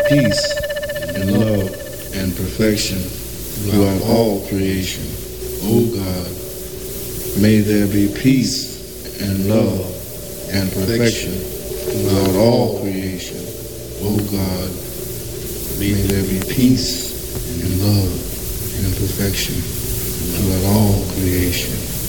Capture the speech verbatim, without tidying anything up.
peace and love and perfection throughout all creation. O God, may there be peace and love and perfection throughout all creation. O God, may there be peace and love and perfection throughout all creation.